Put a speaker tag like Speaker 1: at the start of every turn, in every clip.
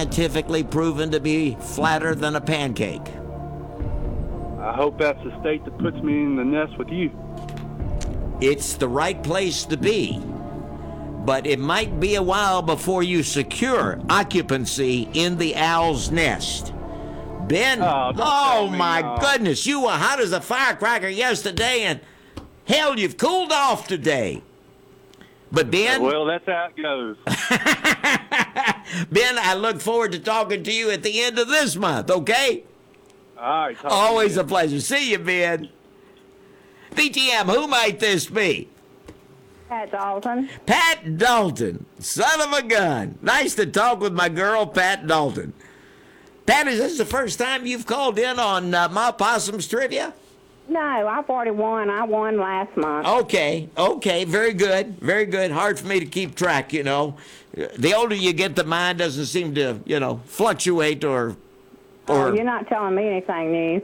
Speaker 1: scientifically proven to be flatter than a pancake?
Speaker 2: I hope that's the state that puts me in the nest with you.
Speaker 1: It's the right place to be, but it might be a while before you secure occupancy in the owl's nest. Ben,
Speaker 2: tell me,
Speaker 1: my
Speaker 2: no.
Speaker 1: goodness, you were hot as a firecracker yesterday, and hell, you've cooled off today. But Ben,
Speaker 2: Well, that's how it goes.
Speaker 1: Ben, I look forward to talking to you at the end of this month, okay?
Speaker 2: All right.
Speaker 1: Always a pleasure. See you, Ben. BTM, who might this be?
Speaker 3: Pat Dalton.
Speaker 1: Pat Dalton, son of a gun. Nice to talk with my girl, Pat Dalton. Pat, is this the first time you've called in on My Possum's Trivia?
Speaker 3: No, I've already won. I won last month.
Speaker 1: Okay, very good, very good. Hard for me to keep track, you know. The older you get, the mind doesn't seem to, you know, fluctuate or...
Speaker 3: Oh, you're not telling me anything new.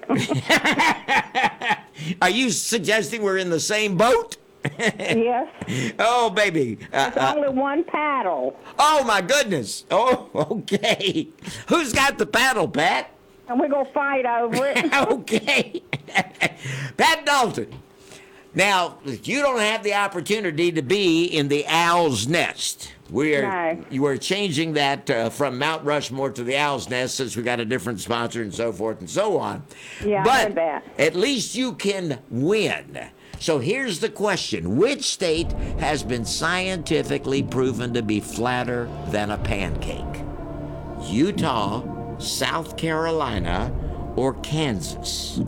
Speaker 1: Are you suggesting we're in the same boat?
Speaker 3: Yes.
Speaker 1: Oh, baby.
Speaker 3: It's only one paddle.
Speaker 1: Oh, my goodness. Oh, okay. Who's got the paddle, Pat?
Speaker 3: And we're going to fight over it.
Speaker 1: Okay. Pat Dalton. Now, you don't have the opportunity to be in the owl's nest. You are changing that from Mount Rushmore to the owl's nest since we got a different sponsor and so forth and so on.
Speaker 3: Yeah,
Speaker 1: but
Speaker 3: I heard that.
Speaker 1: At least you can win. So here's the question. Which state has been scientifically proven to be flatter than a pancake? Utah, South Carolina, or Kansas?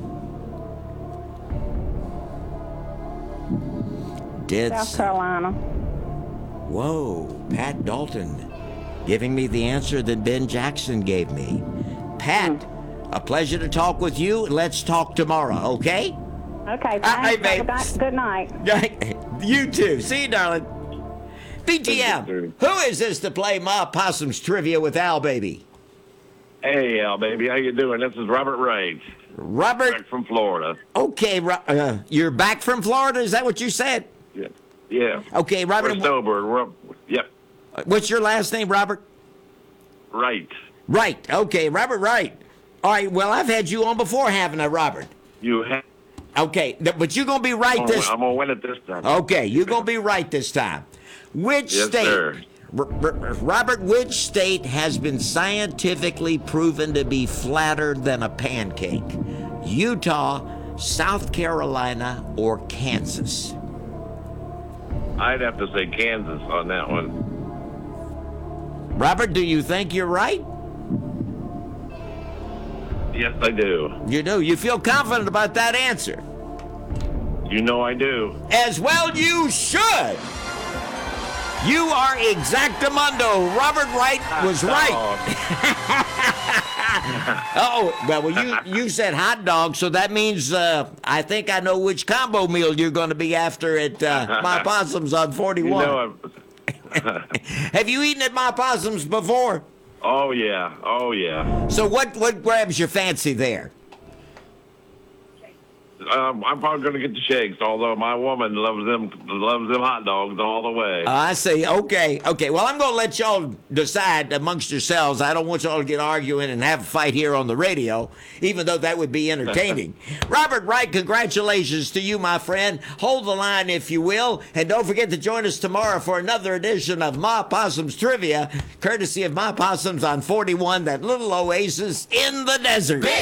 Speaker 3: South Carolina.
Speaker 1: Whoa, Pat Dalton giving me the answer that Ben Jackson gave me. Pat, a pleasure to talk with you. Let's talk tomorrow, okay?
Speaker 3: Okay,
Speaker 1: Hey,
Speaker 3: thanks.
Speaker 1: babe.
Speaker 3: Good night.
Speaker 1: You too. See you, darling. BTM, who is this to play My Possum's Trivia with Al, baby?
Speaker 4: Hey, Al, baby, how you doing? This is Robert Wright.
Speaker 1: Robert?
Speaker 4: Back from Florida.
Speaker 1: Okay, you're back from Florida? Is that what you said?
Speaker 4: Yeah.
Speaker 1: Okay, Robert.
Speaker 4: We're sober. Yep.
Speaker 1: What's your last name, Robert?
Speaker 4: Wright.
Speaker 1: Right. Okay, Robert Wright. All right, well, I've had you on before, haven't I, Robert?
Speaker 4: You have.
Speaker 1: Okay, but you're going to be right this time.
Speaker 4: I'm going to win it this time.
Speaker 1: Okay, you're going to be right this time. Which
Speaker 4: Yes,
Speaker 1: state?
Speaker 4: sir.
Speaker 1: Robert, which state has been scientifically proven to be flatter than a pancake? Utah, South Carolina, or Kansas?
Speaker 4: I'd have to say Kansas on that one.
Speaker 1: Robert, do you think you're right?
Speaker 4: Yes, I do.
Speaker 1: You do? You feel confident about that answer?
Speaker 4: You know I do.
Speaker 1: As well you should. You are exactamundo. Robert Wright was right. You said hot dog, so that means I think I know which combo meal you're going to be after at My Possum's on 41.
Speaker 4: You know
Speaker 1: Have you eaten at My Possum's before?
Speaker 4: Oh, yeah. Oh, yeah.
Speaker 1: So what grabs your fancy there?
Speaker 4: I'm probably going to get the shakes, although my woman loves them hot dogs all the way.
Speaker 1: I see. Okay. Well, I'm going to let y'all decide amongst yourselves. I don't want y'all to get arguing and have a fight here on the radio, even though that would be entertaining. Robert Wright, congratulations to you, my friend. Hold the line, if you will, and don't forget to join us tomorrow for another edition of My Possum's Trivia, courtesy of My Possum's on 41, that little oasis in the desert.